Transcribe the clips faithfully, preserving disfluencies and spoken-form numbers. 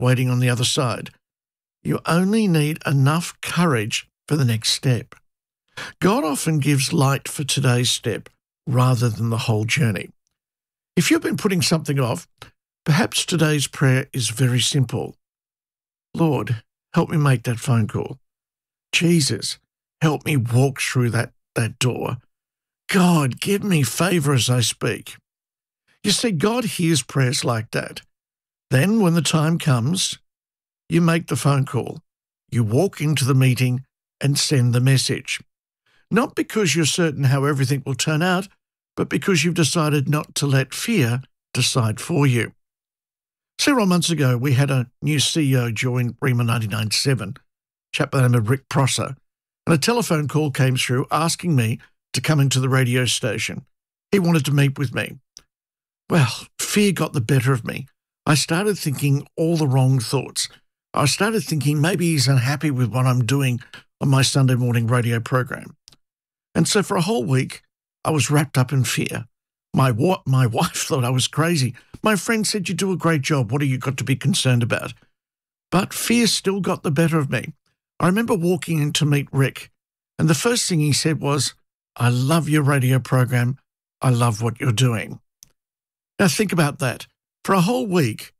waiting on the other side. You only need enough courage for the next step. God often gives light for today's step rather than the whole journey. If you've been putting something off, perhaps today's prayer is very simple. Lord, help me make that phone call. Jesus, help me walk through that, that door. God, give me favour as I speak. You see, God hears prayers like that. Then, when the time comes, you make the phone call. You walk into the meeting and send the message. Not because you're certain how everything will turn out, but because you've decided not to let fear decide for you. Several months ago, we had a new C E O join Rhema ninety-nine point seven, a chap by the name of Rick Prosser, and a telephone call came through asking me to come into the radio station. He wanted to meet with me. Well, fear got the better of me. I started thinking all the wrong thoughts. I started thinking maybe he's unhappy with what I'm doing on my Sunday morning radio program. And so for a whole week, I was wrapped up in fear. My, wa- my wife thought I was crazy. My friend said, you do a great job. What have you got to be concerned about? But fear still got the better of me. I remember walking in to meet Rick, and the first thing he said was, I love your radio program. I love what you're doing. Now think about that. For a whole week,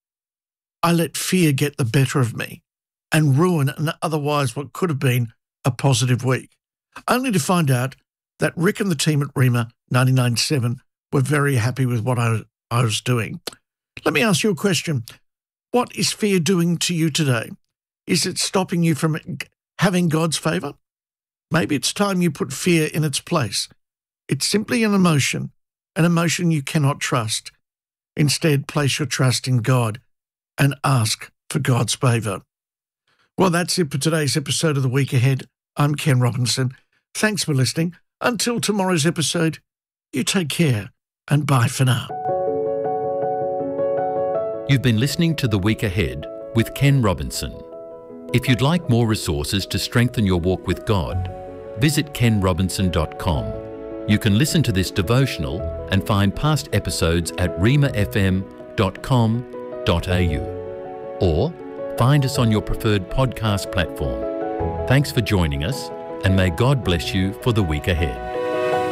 I let fear get the better of me and ruin an otherwise what could have been a positive week, only to find out that Rick and the team at Rhema ninety-nine point seven were very happy with what I, I was doing. Let me ask you a question. What is fear doing to you today? Is it stopping you from having God's favour? Maybe it's time you put fear in its place. It's simply an emotion, an emotion you cannot trust. Instead, place your trust in God and ask for God's favour. Well, that's it for today's episode of The Week Ahead. I'm Ken Robinson. Thanks for listening. Until tomorrow's episode, you take care and bye for now. You've been listening to The Week Ahead with Ken Robinson. If you'd like more resources to strengthen your walk with God, visit ken robinson dot com. You can listen to this devotional and find past episodes at rhema f m dot com dot a u or find us on your preferred podcast platform. Thanks for joining us, and may God bless you for the week ahead.